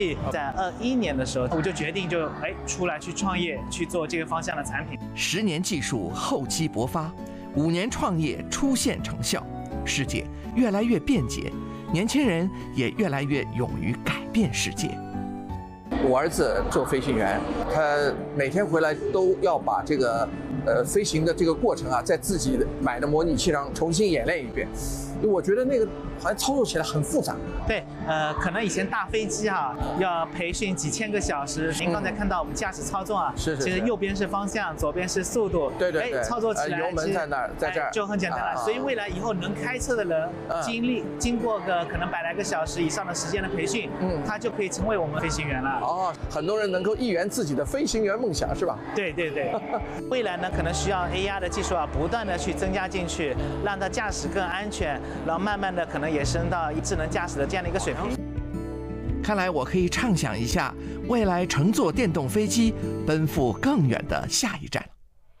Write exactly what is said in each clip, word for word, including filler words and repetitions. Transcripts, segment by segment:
在二一年的时候，我就决定就哎出来去创业，去做这个方向的产品。 十年技术厚积薄发，五年创业出现成效，世界越来越便捷，年轻人也越来越勇于改变世界。 我儿子做飞行员，他每天回来都要把这个呃飞行的这个过程啊，在自己买的模拟器上重新演练一遍。我觉得那个好像操作起来很复杂。 对，呃，可能以前大飞机啊，要培训几千个小时。您刚才看到我们驾驶操纵啊， 是是， 其实右边是方向，左边是速度， 对对对， 哎，操作起来油门在那儿，在这儿就很简单了。所以未来以后能开车的人，经历经过个可能百来个小时以上的时间的培训，嗯，他就可以成为我们飞行员了。 哦，很多人能够一圆自己的飞行员梦想，是吧？ 对对对。未来呢，可能需要 A R 的技术啊，不断的去增加进去，让它驾驶更安全，然后慢慢的可能也升到智能驾驶的这样的一个水平。 看来我可以畅想一下，未来乘坐电动飞机奔赴更远的下一站。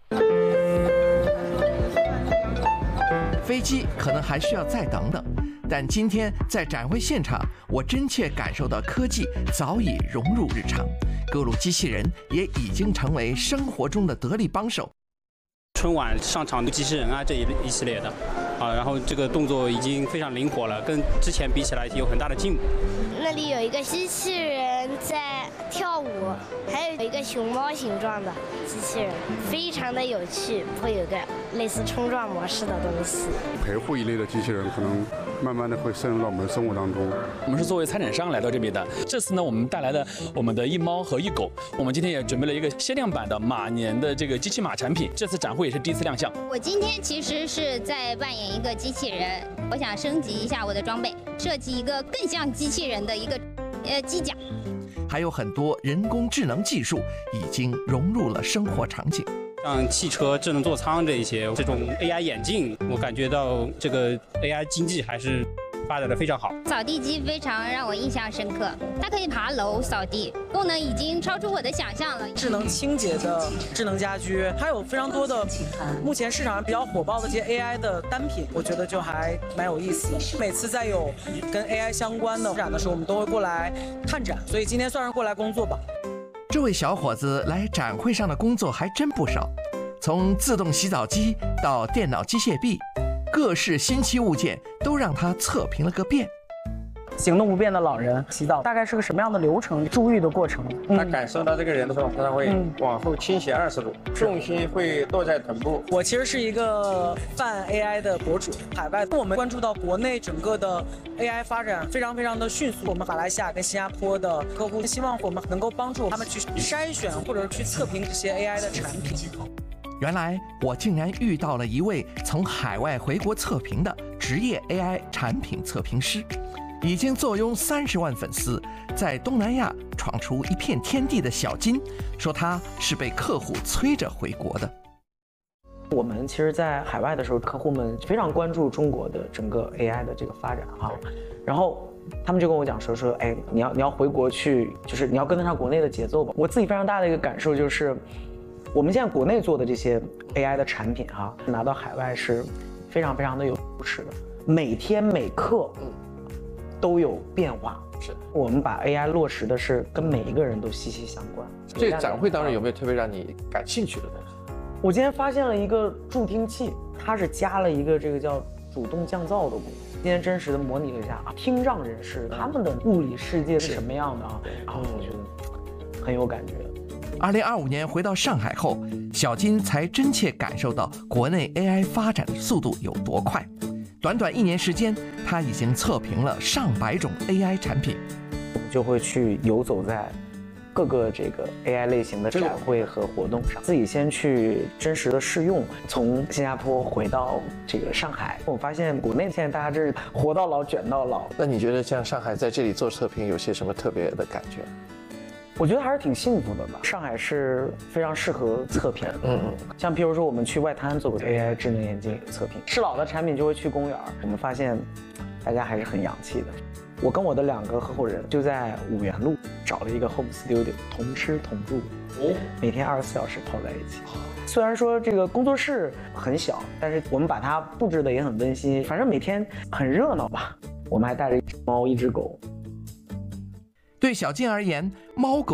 飞机可能还需要再等等，但今天在展会现场，我真切感受到科技早已融入日常，各路机器人也已经成为生活中的得力帮手。 春晚上场的机器人啊，这一一系列的，啊，然后这个动作已经非常灵活了，跟之前比起来有很大的进步。 那里有一个机器人在跳舞，还有一个熊猫形状的机器人，非常的有趣，会有个类似冲撞模式的东西。 陪护一类的机器人可能慢慢的会渗入到我们的生活当中。 我们是作为参展商来到这边的，这次呢，我们带来了我们的一猫和一狗，我们今天也准备了一个限量版的马年的这个机器马产品，这次展会也是第一次亮相。 我今天其实是在扮演一个机器人，我想升级一下我的装备，设计一个更像机器人的一个呃机甲。 还有很多人工智能技术已经融入了生活场景， 像汽车智能座舱这一些，这种 A I 眼镜，我感觉到这个 A I 经济还是发展的非常好。 扫地机非常让我印象深刻，它可以爬楼扫地，功能已经超出我的想象了。 智能清洁的智能家居，还有非常多的目前市场上比较火爆的这些 A I 的单品，我觉得就还蛮有意思的。每次在有跟 A I 相关的展的时候，我们都会过来看展，所以今天算是过来工作吧。 这位小伙子来展会上的工作还真不少，从自动洗澡机到电脑机械臂，各式新奇物件都让他测评了个遍。 行动不便的老人洗澡大概是个什么样的流程？注意的过程。 嗯、他感受到这个人的时候，他会往后倾斜二十度，嗯、重心会落在臀部。 我其实是一个泛 A I 的博主，海外我们关注到国内整个的 A I 发展非常非常的迅速。我们马来西亚跟新加坡的客户希望我们能够帮助他们去筛选或者去测评这些 A I 的产品。 原来我竟然遇到了一位从海外回国测评的职业 A I 产品测评师，已经坐拥三十万粉丝，在东南亚闯出一片天地的小金，说他是被客户催着回国的。 我们其实，在海外的时候，客户们非常关注中国的整个 A I 的这个发展哈，然后他们就跟我讲说说，哎，你要你要回国去，就是你要跟得上国内的节奏吧。我自己非常大的一个感受就是。我们现在国内做的这些 A I 的产品哈、啊，拿到海外是非常非常的有优势的，每天每刻都有变化。是我们把 A I 落实的是跟每一个人都息息相关。 这展会当中有没有特别让你感兴趣的东西？ 我今天发现了一个助听器，它是加了一个这个叫主动降噪的功能。今天真实的模拟了一下啊，听障人士他们的物理世界是什么样的啊？然后我觉得很有感觉。 二零二五年回到上海后，小金才真切感受到国内 A I 发展的速度有多快。短短一年时间，他已经测评了上百种 A I 产品。 我们就会去游走在各个这个 A I 类型的展会和活动上，自己先去真实的试用。从新加坡回到这个上海，我发现国内现在大家这是活到老卷到老。 那你觉得像上海在这里做测评有些什么特别的感觉？ 我觉得还是挺幸福的吧。上海是非常适合测评，嗯嗯，像譬如说我们去外滩做过 A I 智能眼镜测评，适老的产品就会去公园，我们发现大家还是很洋气的。我跟我的两个合伙人就在五原路找了一个 home studio， 同吃同住，哦，每天二十四小时泡在一起。虽然说这个工作室很小，但是我们把它布置的也很温馨，反正每天很热闹吧。我们还带着一只猫一只狗。 对小金而言，猫狗